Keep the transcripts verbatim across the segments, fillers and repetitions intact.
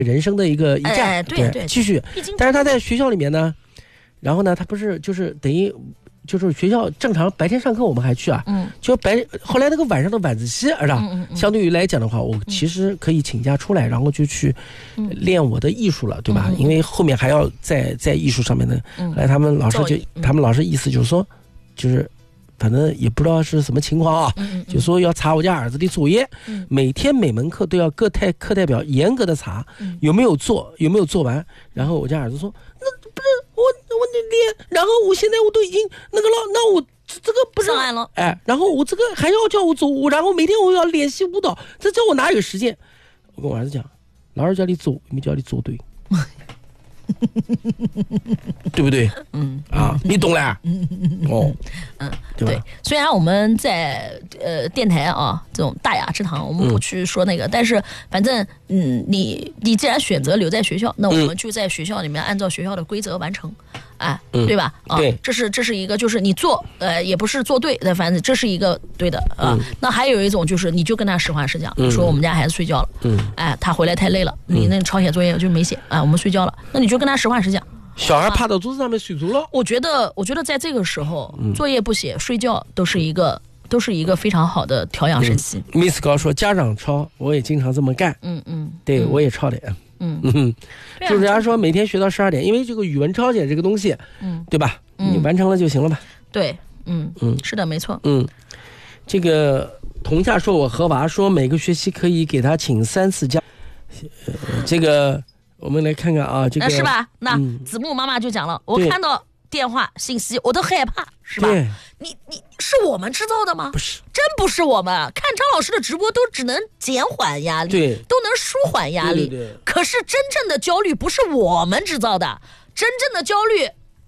人生的一个一站， 哎、对 对, 对， 继续。但是他在学校里面呢，然后呢，他不是就是等于。就是学校正常白天上课我们还去啊，嗯，就白后来那个晚上的晚自习，是吧？嗯嗯、相对于来讲的话，我其实可以请假出来，然后就去练我的艺术了，对吧？嗯、因为后面还要在在艺术上面的。后来他们老师就，嗯、他们老师意思就是说，就是反正也不知道是什么情况啊，嗯、就说要查我家儿子的作业，嗯、每天每门课都要各代课代表严格的查，嗯、有没有做，有没有做完。然后我家儿子说，那不是我我得练，然后我现在我都已经那个了，那我这个不是上岸了， 哎，然后我这个还要叫我走舞，然后每天我要练习舞蹈，这叫我哪有时间？我跟我儿子讲，老师叫你走，没叫你走对。对不对？嗯啊，你懂了。嗯哦， 嗯，对吧？对，虽然我们在呃电台啊这种大雅之堂，我们不去说那个，嗯、但是反正嗯，你你既然选择留在学校，那我们就在学校里面按照学校的规则完成。哎， 嗯、 对吧？啊， 对， 这是这是一个，就是你做，呃，也不是做对，反正这是一个对的啊。嗯、那还有一种就是，你就跟他实话实讲，嗯、说我们家孩子睡觉了，嗯，哎，他回来太累了，嗯、你那抄写作业就没写，哎，我们睡觉了，那你就跟他实话实讲。 小孩趴到桌子上面睡着了，啊、 我觉得，我觉得在这个时候，嗯、作业不写，睡觉都是一个。都是一个非常好的调养神器。 嗯、Miss 高说家长抄，我也经常这么干。 嗯嗯， 对、嗯、我也抄的。嗯嗯，就是人家说每天学到十二点，因为这个语文抄写这个东西，嗯，对吧？嗯、你完成了就行了吧？ 对，嗯嗯，是的，没错。 嗯，这个童夏说，我和娃说每个学期可以给他请三次假。呃、这个我们来看看啊，这个是吧？那、嗯、子木妈妈就讲了，我看到电话信息我都害怕，是吧？你你是我们制造的吗？ 不是， 真不是我们。看张老师的直播都只能减缓压力， 对， 都能舒缓压力。 对对对， 可是真正的焦虑不是我们制造的，真正的焦虑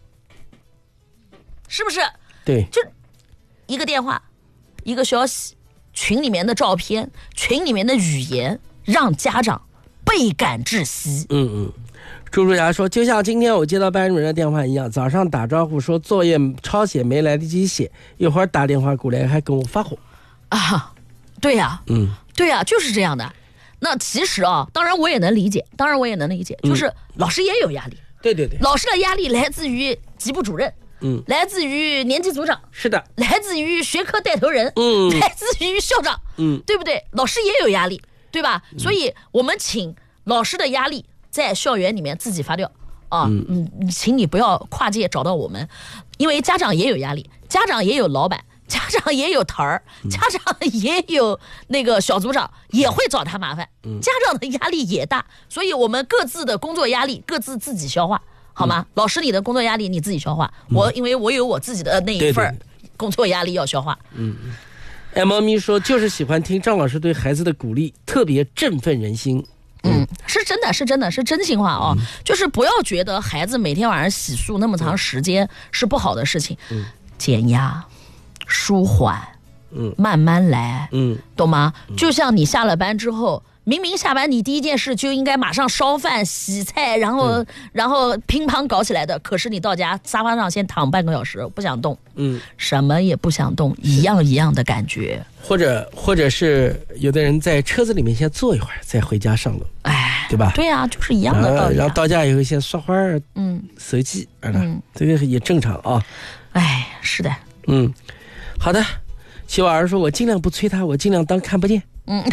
是不是？ 对， 就一个电话，一个消息，群里面的照片，群里面的语言，让家长倍感窒息。 嗯嗯。朱朱霞说，就像今天我接到班主任的电话一样，早上打招呼说作业抄写没来得及写，一会儿打电话过来还跟我发火啊。对呀、啊，嗯，对呀、啊，就是这样的。那其实啊，当然我也能理解，当然我也能理解，就是老师也有压力。 嗯、对对对， 老师的压力来自于级部主任，嗯，来自于年级组长， 是的， 来自于学科带头人，嗯，来自于校长，嗯，对不对？老师也有压力，对吧？嗯、所以我们请老师的压力在校园里面自己发掉啊，嗯，请你不要跨界找到我们，因为家长也有压力，家长也有老板，家长也有头儿，家长也有那个小组长，也会找他麻烦，家长的压力也大，所以我们各自的工作压力各自自己消化，好吗？嗯、老师你的工作压力你自己消化，嗯、我因为我有我自己的那一份工作压力要消化。 嗯，哎，猫咪说就是喜欢听张老师对孩子的鼓励，特别振奋人心。 嗯，是真的是真的是真心话哦，嗯、就是不要觉得孩子每天晚上洗漱那么长时间是不好的事情，嗯、减压、舒缓，嗯，慢慢来，嗯，懂吗？嗯、就像你下了班之后，明明下班你第一件事就应该马上烧饭、洗菜，然后、嗯、然后乒乓搞起来的，可是你到家沙发上先躺半个小时，不想动，嗯，什么也不想动，一样一样的感觉。 或者或者是有的人在车子里面先坐一会儿，再回家上楼， 哎， 对吧？ 对呀、啊，就是一样的道理、啊。 然后到家以后先刷会儿，嗯，手机，嗯，这个也正常啊。 哎，是的， 嗯，好的。齐婉儿说：“我尽量不催他，我尽量当看不见。”嗯，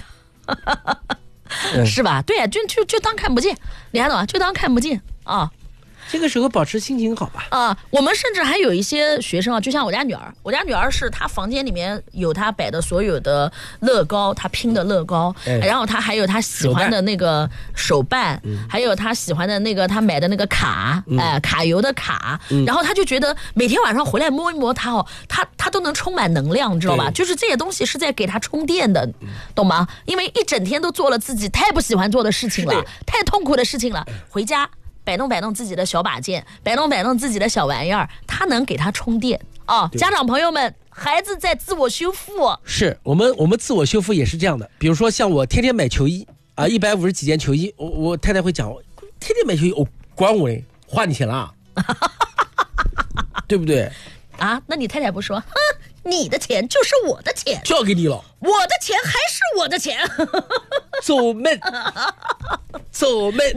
是吧？对呀、啊，就就就当看不见，你看懂吗？就当看不见啊。 这个时候保持心情好吧？ 啊，我们甚至还有一些学生啊，就像我家女儿，我家女儿是她房间里面有她摆的所有的乐高，她拼的乐高，哎、然后她还有她喜欢的那个手办，嗯、还有她喜欢的那个她买的那个卡，哎、嗯呃，卡游的卡，嗯、然后她就觉得每天晚上回来摸一摸它哦，她她都能充满能量，知道吧？就是这些东西是在给她充电的，懂吗？因为一整天都做了自己太不喜欢做的事情了，太痛苦的事情了，回家。摆弄摆弄自己的小把件，摆弄摆弄自己的小玩意儿，它能给他充电啊！家长朋友们，孩子在自我修复， 是我们我们自我修复也是这样的。比如说像我天天买球衣啊，一百五十几件球衣，我我太太会讲，天天买球衣，我、哦、管我嘞，花你钱了，对不对？ 啊，那你太太不说，哼，你的钱就是我的钱， 交给你了， 我的钱还是我的钱， 走门，走门。